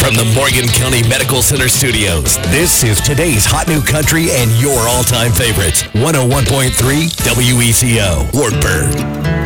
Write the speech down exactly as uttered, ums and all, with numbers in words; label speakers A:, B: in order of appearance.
A: From the Morgan County Medical Center studios, this is today's Hot New Country and your all-time favorites. one oh one point three W E C O, Wartburg.